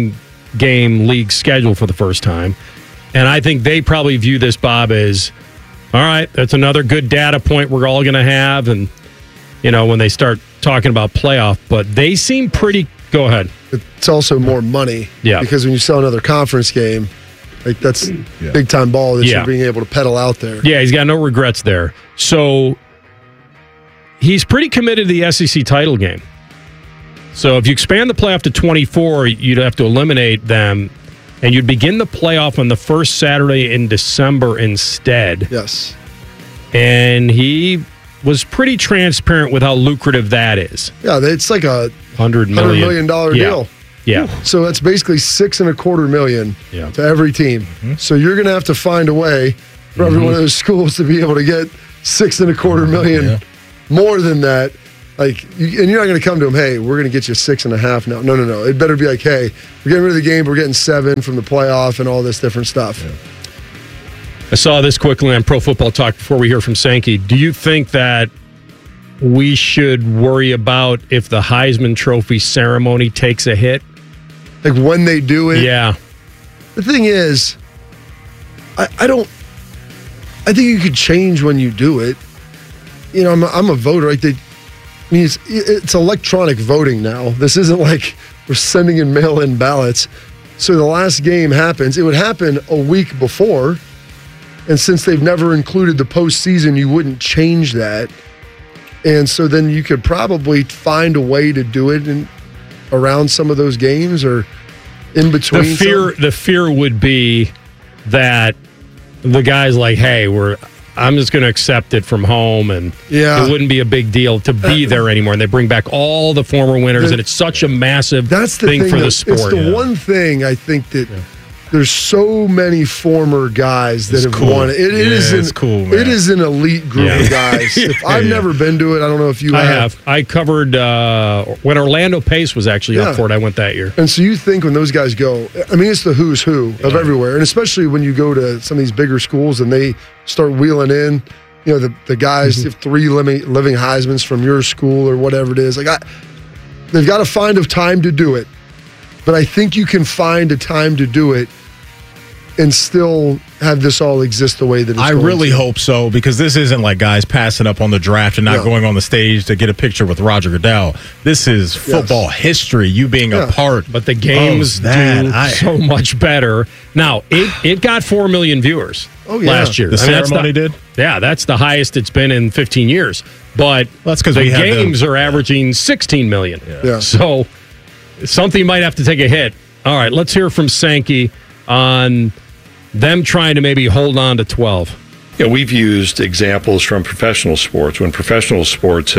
9-game league schedule for the first time, and I think they probably view this, Bob, as, all right, that's another good data point we're all going to have, and, you know, when they start talking about playoff, but they seem pretty, go ahead. It's also more money. Yeah. Because when you sell another conference game, like that's big time ball that you're being able to pedal out there. Yeah, he's got no regrets there. So he's pretty committed to the SEC title game. So if you expand the playoff to 24, you'd have to eliminate them, and you'd begin the playoff on the first Saturday in December instead. Yes. and he was pretty transparent with how lucrative that is. Yeah, it's like a $100 million deal. Yeah. So that's basically $6.25 million to every team. Mm-hmm. So you're going to have to find a way for every one of those schools to be able to get $6.25 million more than that. Like, and you're not going to come to them, hey, we're going to get you 6.5 now. No. It better be like, hey, we're getting rid of the game, but we're getting 7 from the playoff and all this different stuff. Yeah. I saw this quickly on Pro Football Talk before we hear from Sankey. Do you think that we should worry about if the Heisman Trophy ceremony takes a hit? Like when they do it? Yeah. The thing is, I think you could change when you do it. You know, I'm a voter. Like it's electronic voting now. This isn't like we're sending in mail-in ballots. So the last game happens. It would happen a week before. And since they've never included the postseason, you wouldn't change that. And so then you could probably find a way to do it around some of those games or in between. The fear would be that the guy's like, hey, I'm just going to accept it from home, and it wouldn't be a big deal to be there anymore. And they bring back all the former winners, and it's such a massive thing for the sport. It's the one thing I think that there's so many former guys that have won it. It's cool, man. It is an elite group of guys. I've never been to it. I don't know if you have. I covered when Orlando Pace was actually up for it. I went that year. And so you think when those guys go, I mean, it's the who's who of everywhere. And especially when you go to some of these bigger schools and they start wheeling in, you know, the guys, 3 living Heismans from your school or whatever it is. Like they've got to find a time to do it. But I think you can find a time to do it and still have this all exist the way that it's I really hope so, because this isn't like guys passing up on the draft and not going on the stage to get a picture with Roger Goodell. This is football history, you being a part. But the games do so much better. Now, it got 4 million viewers last year. The ceremony did? Yeah, that's the highest it's been in 15 years. But that's because the games are averaging 16 million. So something might have to take a hit. All right, let's hear from Sankey on them trying to maybe hold on to 12. Yeah, we've used examples from professional sports. When professional sports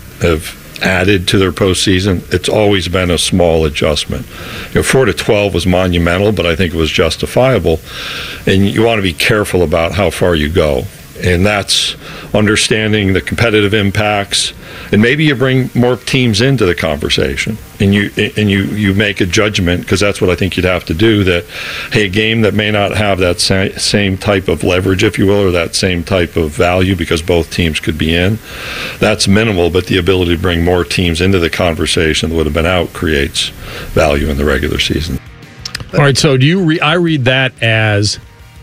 have added to their postseason, it's always been a small adjustment. 4 to 12 was monumental, but I think it was justifiable. And you want to be careful about how far you go. And that's understanding the competitive impacts, and maybe you bring more teams into the conversation, and you make a judgment, because that's what I think you'd have to do. That hey, a game that may not have that same type of leverage, if you will, or that same type of value, because both teams could be in, that's minimal. But the ability to bring more teams into the conversation that would have been out creates value in the regular season. All right, so I read that as,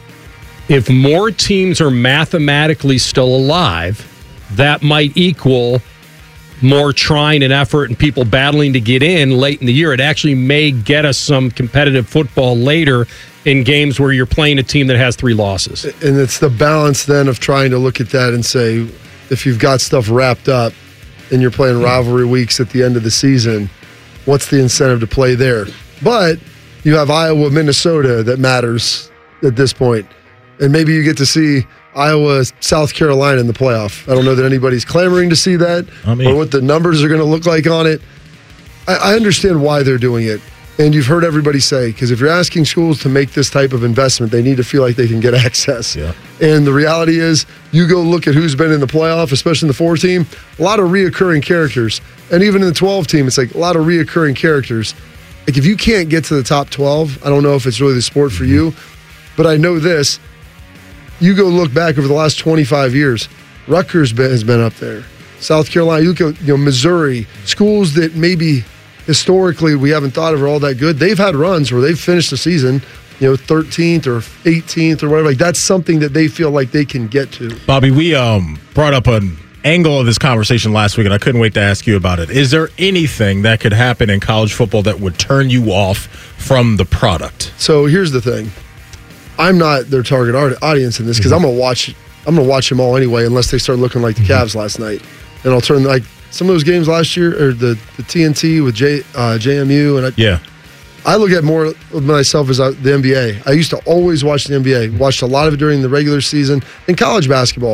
if more teams are mathematically still alive, that might equal more trying and effort and people battling to get in late in the year. It actually may get us some competitive football later in games where you're playing a team that has 3 losses. And it's the balance then of trying to look at that and say, if you've got stuff wrapped up and you're playing rivalry weeks at the end of the season, what's the incentive to play there? But you have Iowa, Minnesota that matters at this point. And maybe you get to see Iowa, South Carolina in the playoff. I don't know that anybody's clamoring to see that or what the numbers are going to look like on it. I understand why they're doing it. And you've heard everybody say, because if you're asking schools to make this type of investment, they need to feel like they can get access. Yeah. And the reality is, you go look at who's been in the playoff, especially in the 4 team, a lot of reoccurring characters. And even in the 12 team, it's like a lot of reoccurring characters. Like if you can't get to the top 12, I don't know if it's really the sport for you, but I know this. You go look back over the last 25 years, Rutgers has been up there. South Carolina, you look at Missouri, schools that maybe historically we haven't thought of are all that good. They've had runs where they've finished the season, 13th or 18th or whatever. Like that's something that they feel like they can get to. Bobby, we brought up an angle of this conversation last week, and I couldn't wait to ask you about it. Is there anything that could happen in college football that would turn you off from the product? So here's the thing. I'm not their target audience in this, because I'm gonna watch them all anyway, unless they start looking like the Cavs last night. And I'll turn, like some of those games last year, or the TNT with JMU, and I look at more of myself as the NBA. I used to always watch the NBA. Watched a lot of it during the regular season. And college basketball,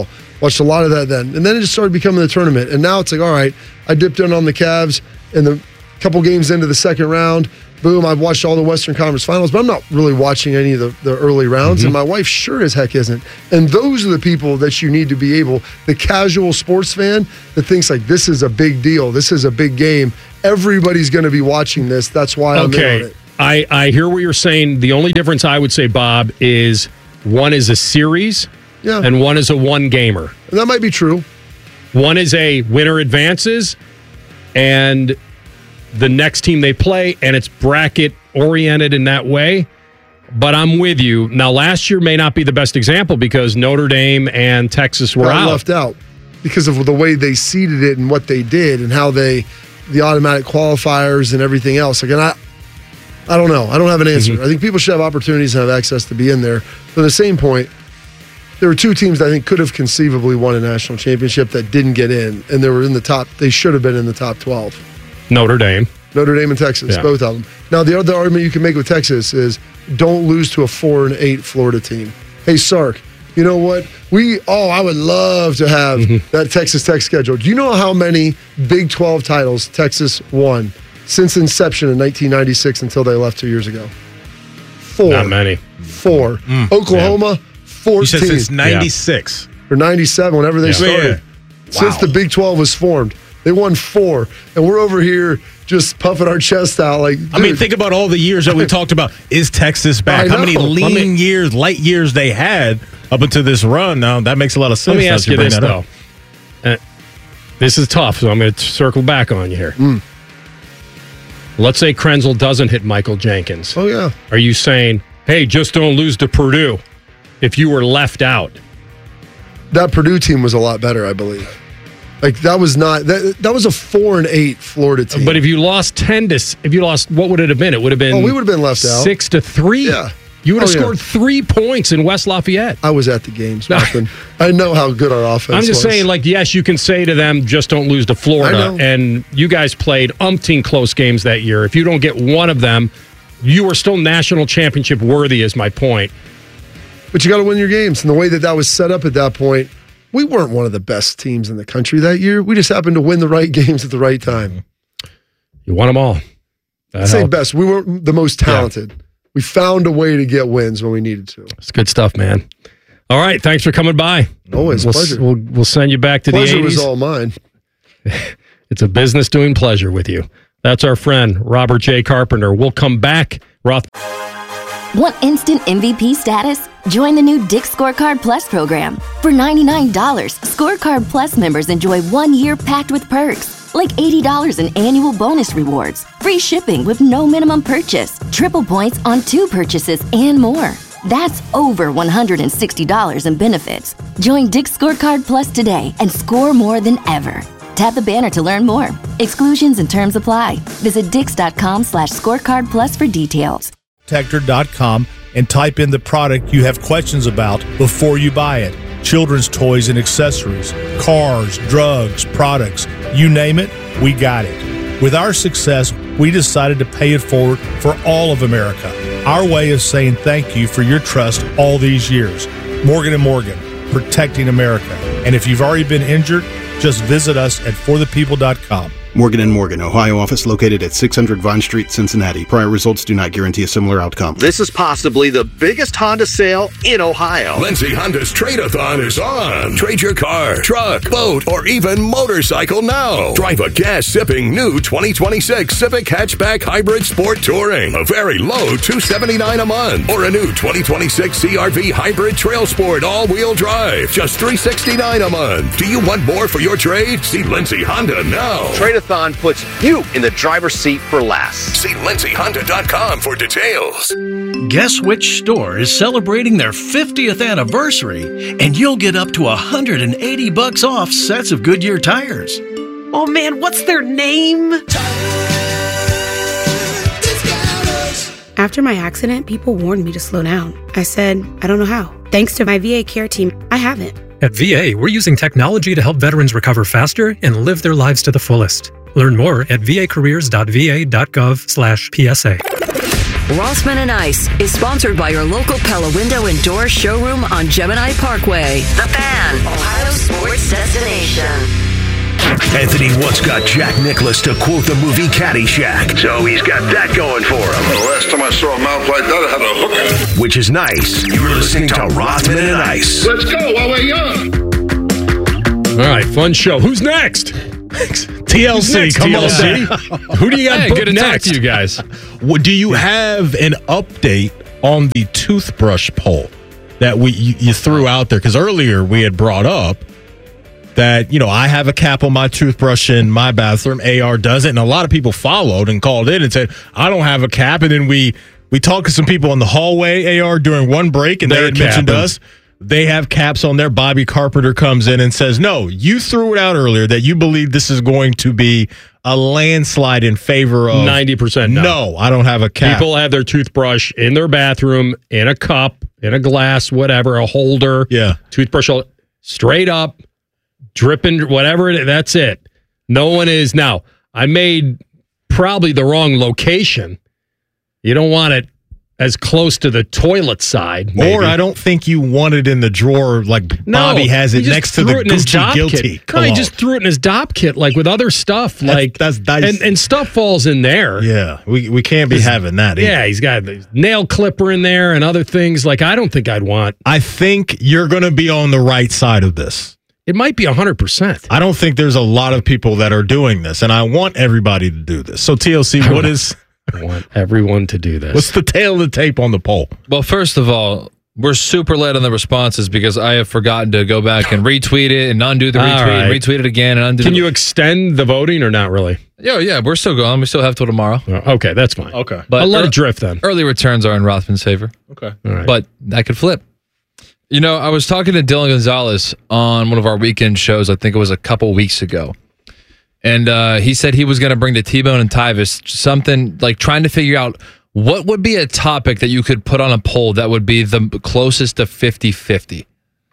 Watched a lot of that then. And then it just started becoming the tournament. And now it's like, all right, I dipped in on the Cavs in the couple games into the second round. Boom, I've watched all the Western Conference Finals, but I'm not really watching any of the early rounds, and my wife sure as heck isn't. And those are the people that you need to be able, the casual sports fan that thinks like, this is a big deal, this is a big game, everybody's going to be watching this, that's why I'm in on it. I hear what you're saying. The only difference I would say, Bob, is one is a series and one is a one-gamer. And that might be true. One is a winner advances, and the next team they play, and it's bracket oriented in that way. But I'm with you. Now, last year may not be the best example because Notre Dame and Texas were out. Left out because of the way they seeded it and what they did and how the automatic qualifiers and everything else. Again, I don't know. I don't have an answer. I think people should have opportunities and have access to be in there. But at the same point, there were two teams that I think could have conceivably won a national championship that didn't get in, and they were in the top. They should have been in the top 12. Notre Dame and Texas, both of them. Now, the other argument you can make with Texas is don't lose to a 4-8 Florida team. Hey, Sark, you know what? I would love to have that Texas Tech schedule. Do you know how many Big 12 titles Texas won since inception in 1996 until they left 2 years ago? 4. Not many. 4. Oklahoma, 14. You said since 96. Or 97, whenever they started. Since the Big 12 was formed. They won 4, and we're over here just puffing our chest out. Like, dude. I mean, think about all the years that we talked about. Is Texas back? How many light years they had up until this run? Now, that makes a lot of sense. Let me ask you this, though. This is tough, so I'm going to circle back on you here. Let's say Krenzel doesn't hit Michael Jenkins. Oh, yeah. Are you saying, hey, just don't lose to Purdue if you were left out? That Purdue team was a lot better, I believe. Like, that was not that was a 4-8 Florida team. But if you lost what would it have been? It would have been we would have been left out 6-3. Yeah. You would have scored 3 points in West Lafayette. I was at the games, Martin. I know how good our offense was. I'm just saying, like, yes, you can say to them, just don't lose to Florida. And you guys played umpteen close games that year. If you don't get one of them, you are still national championship worthy, is my point. But you got to win your games. And the way that was set up at that point, we weren't one of the best teams in the country that year. We just happened to win the right games at the right time. You won them all. I'd say best. We weren't the most talented. Yeah. We found a way to get wins when we needed to. It's good stuff, man. All right. Thanks for coming by. Always pleasure. We'll send you back to pleasure the 80s. Was all mine. It's a business doing pleasure with you. That's our friend, Robert J. Carpenter. We'll come back. Want instant MVP status? Join the new Dick's Scorecard Plus program. For $99, Scorecard Plus members enjoy 1 year packed with perks, like $80 in annual bonus rewards, free shipping with no minimum purchase, triple points on 2 purchases, and more. That's over $160 in benefits. Join Dick's Scorecard Plus today and score more than ever. Tap the banner to learn more. Exclusions and terms apply. Visit Dix.com/scorecard plus for details. Protector.com and type in the product you have questions about before you buy it. Children's toys and accessories, cars, drugs, products, you name it, we got it. With our success, we decided to pay it forward for all of America. Our way of saying thank you for your trust all these years. Morgan & Morgan, protecting America. And if you've already been injured, just visit us at forthepeople.com. Morgan & Morgan, Ohio office located at 600 Vine Street, Cincinnati. Prior results do not guarantee a similar outcome. This is possibly the biggest Honda sale in Ohio. Lindsay Honda's Trade-A-Thon is on. Trade your car, truck, boat, or even motorcycle now. Drive a gas-sipping new 2026 Civic Hatchback Hybrid Sport Touring. A very low $279 a month. Or a new 2026 CRV Hybrid Trail Sport all-wheel drive. Just $369 a month. Do you want more for your trade? See Lindsay Honda now. Trade-A-Thon puts you in the driver's seat for less. See LindsayHonda.com for details. Guess which store is celebrating their 50th anniversary, and you'll get up to $180 off sets of Goodyear tires. Oh man, what's their name? After my accident, people warned me to slow down. I said, I don't know how. Thanks to my VA care team, I haven't. At VA, we're using technology to help veterans recover faster and live their lives to the fullest. Learn more at vacareers.va.gov/PSA. Rossman and Ice is sponsored by your local Pella Window and Door showroom on Gemini Parkway. The Fan, Ohio sports destination. Anthony once got Jack Nicklaus to quote the movie Caddyshack, so he's got that going for him. The last time I saw a mouth like that, I had a hook. Which is nice. You're listening to Rothman and Ice. Let's go while we're young. All right, fun show. Who's next? TLC, come on. Who do you got booked next? To you guys. Do you have an update on the toothbrush poll that you threw out there? Because earlier we had brought up that, I have a cap on my toothbrush in my bathroom. AR doesn't. And a lot of people followed and called in and said, I don't have a cap. And then we talked to some people in the hallway, AR, during one break, and they had mentioned us. They have caps on there. Bobby Carpenter comes in and says, no, you threw it out earlier that you believe this is going to be a landslide in favor of 90%. No, I don't have a cap. People have their toothbrush in their bathroom, in a cup, in a glass, whatever, a holder. Yeah. Toothbrush straight up, dripping, whatever it is. That's it. No one is. Now, I made probably the wrong location. You don't want it as close to the toilet side. Maybe. Or I don't think you want it in the drawer like Bobby has it next to the Gucci Guilty. No, he just threw it in his DOP kit like with other stuff. That's and stuff falls in there. Yeah, we can't be having that either. Yeah, he's got a nail clipper in there and other things. Like, I don't think I'd want. I think you're going to be on the right side of this. It might be 100%. I don't think there's a lot of people that are doing this, and I want everybody to do this. So TLC, what is... I want everyone to do this. What's the tail of the tape on the poll? Well, first of all, we're super late on the responses because I have forgotten to go back and retweet it and undo the retweet and retweet it again and undo. Can you extend the voting or not really? Yeah, we're still going. We still have till tomorrow. Okay, that's fine. Okay. But I'll let it drift then. Early returns are in Rothman's favor. Okay. All right. But that could flip. I was talking to Dylan Gonzalez on one of our weekend shows, I think it was a couple weeks ago. And he said he was going to bring the T-Bone and Tyvis something like trying to figure out what would be a topic that you could put on a poll that would be the closest to 50-50.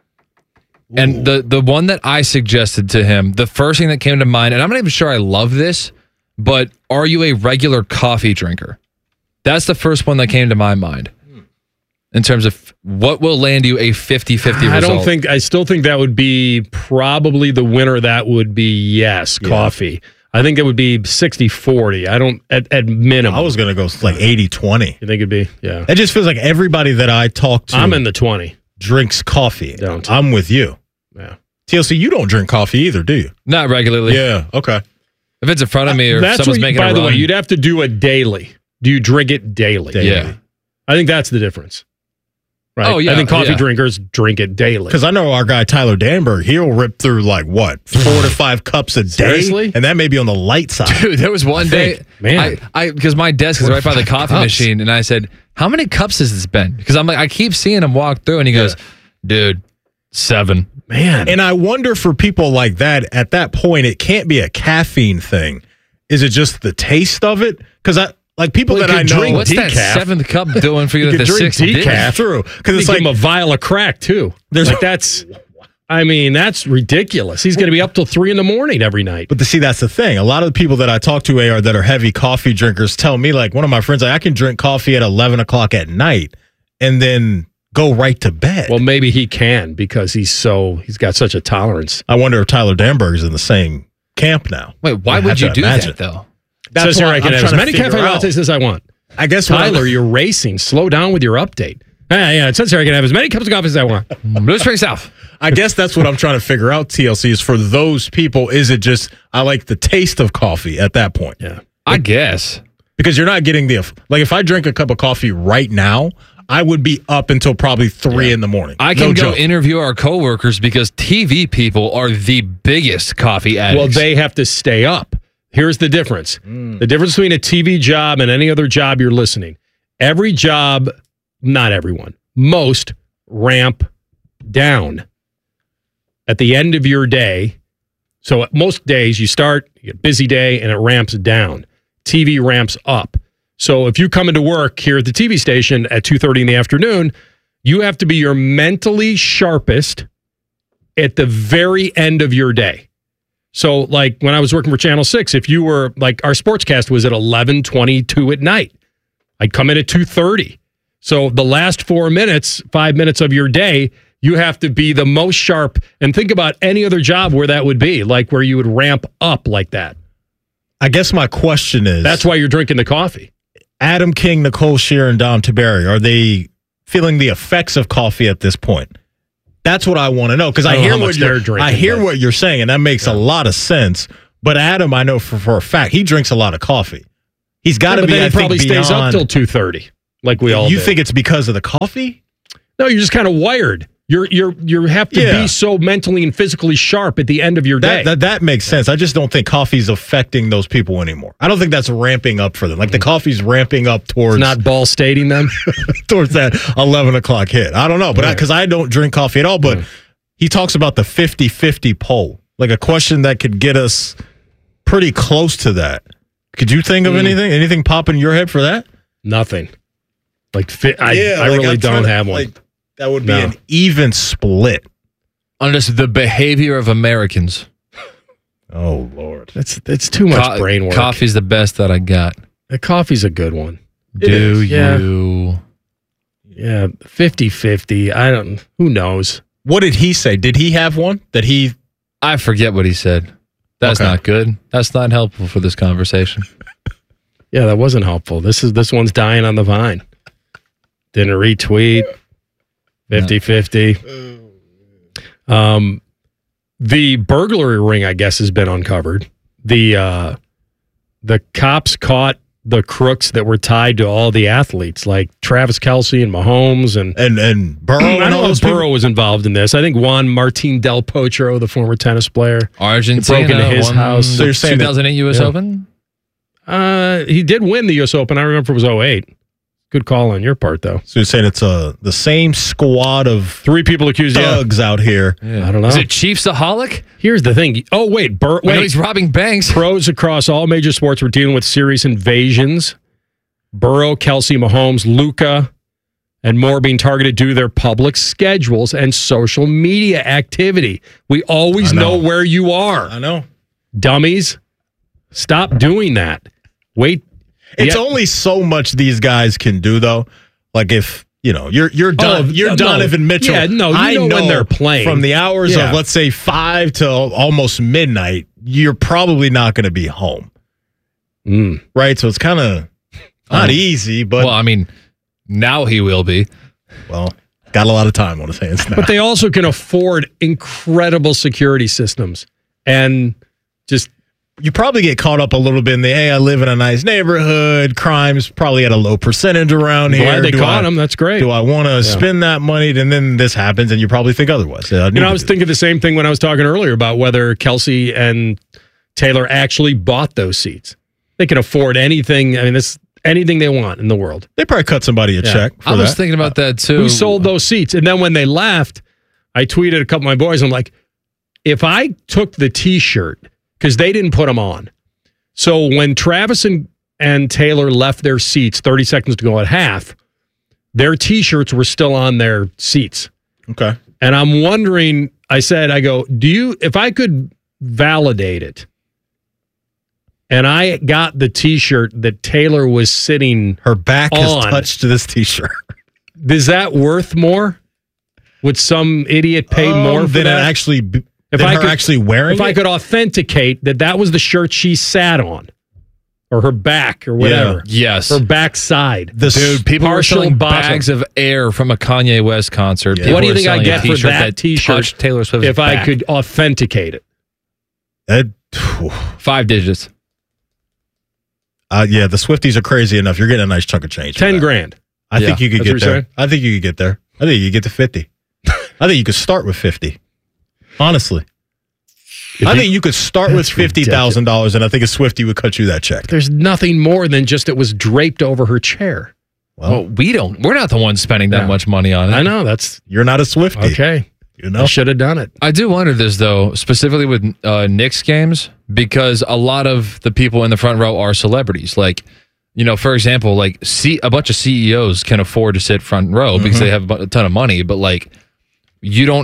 And the one that I suggested to him, the first thing that came to mind, and I'm not even sure I love this, but are you a regular coffee drinker? That's the first one that came to my mind. In terms of what will land you a 50-50 result. I still think that wowould be probably the winner. That would be coffee. I think it would be 60-40. I don't, at minimum. I was going to go like 80-20. You think it'd be? Yeah. It just feels like everybody that I talk to. I'm in the 20. Drinks coffee. Don't. I'm with you. Yeah. TLC, you don't drink coffee either, do you? Not regularly. Yeah. Okay. If it's in front of me or someone's making a run. By the way, you'd have to do it daily. Do you drink it daily? Yeah. I think that's the difference. Right? Oh, yeah. I think coffee drinkers drink it daily. Because I know our guy, Tyler Danberg, he'll rip through 4 to 5 cups a day. Seriously? And that may be on the light side. Dude, there was one day, because my desk is right by the coffee machine, and I said, how many cups has this been? Because I'm like, I keep seeing him walk through, and he goes, dude, 7. Man. And I wonder for people like that, at that point, it can't be a caffeine thing. Is it just the taste of it? Because people that I know, what's decaf, that 7th cup doing for you? You The could drink 6th decaf through because it's like a vial of crack too. That's ridiculous. He's going to be up till 3 a.m. every night. But that's the thing. A lot of the people that I talk to that are heavy coffee drinkers tell me, like one of my friends, I can drink coffee at 11 o'clock at night and then go right to bed. Well, maybe he can because he's got such a tolerance. I wonder if Tyler Danberg is in the same camp now. Wait, why would you do that though? That's where I can have as many cafe lattes as I want. I guess Tyler, you're racing. Slow down with your update. Yeah, it says here I can have as many cups of coffee as I want. Blue Spring South. I guess that's what I'm trying to figure out, TLC, is for those people, is it just, I like the taste of coffee at that point? Yeah. I guess. Because you're not getting if I drink a cup of coffee right now, I would be up until probably 3 in the morning. I can go interview our coworkers because TV people are the biggest coffee addicts. Well, they have to stay up. Here's the difference. The difference between a TV job and any other job you're listening. Every job, not everyone, most ramp down at the end of your day. So most days you get a busy day and it ramps down. TV ramps up. So if you come into work here at the TV station at 2:30 in the afternoon, you have to be your mentally sharpest at the very end of your day. So, when I was working for Channel 6, if you were, our sportscast was at 11:22 at night. I'd come in at 2:30. So the last 5 minutes of your day, you have to be the most sharp. And think about any other job where that would be, like where you would ramp up like that. I guess my question is... That's why you're drinking the coffee. Adam King, Nicole Shear, and Dom Tiberi, are they feeling the effects of coffee at this point? That's what I want to know, because I hear what you're saying, and that makes a lot of sense. But Adam, I know for a fact, he drinks a lot lot of coffee. He's got to be, he probably stays up till 2:30, like we all do. You think it's because of the coffee? No, you're just kind of wired. You have to be so mentally and physically sharp at the end of your day. That makes sense. I just don't think coffee's affecting those people anymore. I don't think that's ramping up for them. Like the coffee's ramping up towards... It's not ball stating them? towards that 11 o'clock hit. I don't know, but because I don't drink coffee at all, but he talks about the 50-50 poll, like a question that could get us pretty close to that. Could you think of anything? Anything pop in your head for that? Nothing. I really don't have one. That would be an even split. On just the behavior of Americans. Oh, Lord. It's too much brain work. Coffee's the best that I got. The coffee's a good one. Do you? Yeah, 50-50. Who knows? What did he say? Did he have one that he... I forget what he said. That's not good. That's not helpful for this conversation. Yeah, that wasn't helpful. This one's dying on the vine. Didn't retweet. 50-50. The burglary ring, I guess, has been uncovered. The cops caught the crooks that were tied to all the athletes, like Travis Kelce and Mahomes and Burrow. I don't know if Burrow was involved in this. I think Juan Martín del Potro, the former tennis player, Argentina broke into his house. So you're saying 2008 U.S. Open? He did win the U.S. Open. I remember it was 2008. Good call on your part, though. So you're saying it's the same squad of 3 people accused thugs out here. Yeah. I don't know. Is it Chiefs-aholic? Here's the thing. Oh, wait. He's robbing banks. Pros across all major sports were dealing with serious invasions. Burrow, Kelce, Mahomes, Luka, and more being targeted due to their public schedules and social media activity. We always know where you are. I know. Dummies, stop doing that. Wait. It's only so much these guys can do, though. Like if you're done. Donovan Mitchell. Yeah, no, I know when they're playing from the hours of let's say 5 to almost midnight. You're probably not going to be home, right? So it's kind of not easy. But well, I mean, now he will be. Well, got a lot of time on his hands now. But they also can afford incredible security systems and just. You probably get caught up a little bit in I live in a nice neighborhood. Crime's probably at a low percentage around here. Glad they caught him. That's great. Do I want to spend that money? And then this happens, and you probably think otherwise. I was thinking the same thing when I was talking earlier about whether Kelce and Taylor actually bought those seats. They can afford anything. I mean, anything they want in the world. They probably cut somebody a check for I was thinking about that, too. Who sold those seats? And then when they left, I tweeted a couple of my boys. I'm like, if I took the T-shirt, because they didn't put them on. So when Travis and Taylor left their seats, 30 seconds to go at half, their T-shirts were still on their seats. Okay. And I'm wondering, I go, if I could validate it, and I got the T-shirt that Taylor was sitting her back has touched this T-shirt. Is that worth more? Would some idiot pay more for than that? It actually... If I could authenticate that was the shirt she sat on, or her back, or whatever. Yes, her backside. Dude, people are selling bags of air from a Kanye West concert. Yeah. What do you think I get for that T-shirt? Taylor Swift's if back. I could authenticate it? 5 digits. The Swifties are crazy enough. You're getting a nice chunk of change. $10,000. I think you could get there. I think you could get there. I think you could get to 50. I think you could start with 50. Honestly, I think you could start with $50,000, and I think a Swiftie would cut you that check. There's nothing more than just it was draped over her chair. Well, we're not the ones spending that much money on it. I know you're not a Swiftie. Okay, I should have done it. I do wonder this though, specifically with Knicks games, because a lot of the people in the front row are celebrities. Like, for example, like a bunch of CEOs can afford to sit front row because they have a ton of money, but like. You don't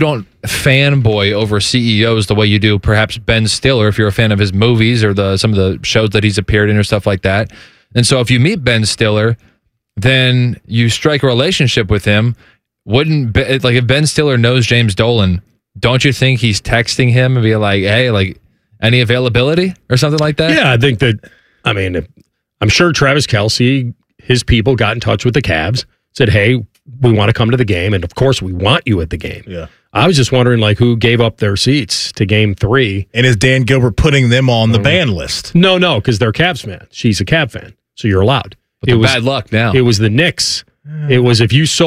fanboy over CEOs the way you do perhaps Ben Stiller if you're a fan of his movies or some of the shows that he's appeared in or stuff like that. And so if you meet Ben Stiller, then you strike a relationship with him. If Ben Stiller knows James Dolan, don't you think he's texting him and be like, hey, like, any availability or something like that? Yeah, I think that, I'm sure Travis Kelce, his people got in touch with the Cavs, said, hey, we want to come to the game, and of course we want you at the game. Yeah. I was just wondering, like, who gave up their seats to Game 3? And is Dan Gilbert putting them on the ban list? No, because they're Cavs fan. She's a Cav fan, so you're allowed. But bad luck now. It was the Knicks. It was if you sold